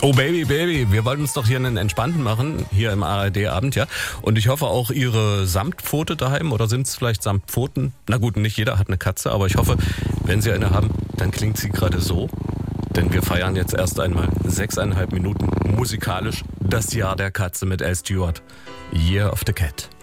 Oh Baby, Baby, wir wollten uns doch hier einen entspannten machen, hier im ARD-Abend, ja. Und ich hoffe auch Ihre Samtpfote daheim, oder sind es vielleicht Samtpfoten? Na gut, nicht jeder hat eine Katze, aber ich hoffe, wenn Sie eine haben, dann klingt sie gerade so. Denn wir feiern jetzt erst einmal 6,5 Minuten musikalisch das Jahr der Katze mit Al Stewart. Year of the Cat.